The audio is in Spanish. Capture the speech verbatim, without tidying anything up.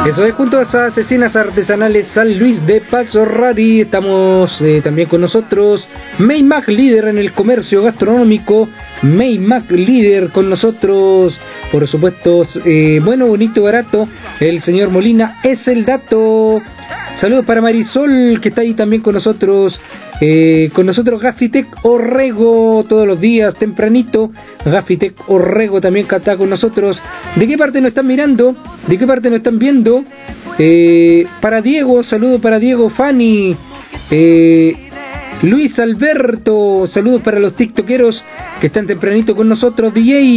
Eso es, junto a esas asesinas artesanales San Luis de Paso Rari. Estamos eh, también con nosotros Maymac, líder en el comercio gastronómico. Maymac, líder con nosotros, por supuesto, eh, bueno, bonito, barato. El señor Molina es el dato. Saludos para Marisol, que está ahí también con nosotros. Eh, con nosotros Gafitec Orrego, todos los días, tempranito. Gafitec Orrego también está con nosotros. ¿De qué parte nos están mirando? ¿De qué parte nos están viendo? Eh, para Diego, saludos para Diego, Fanny. Eh, Luis Alberto, saludos para los tiktokeros que están tempranito con nosotros. D J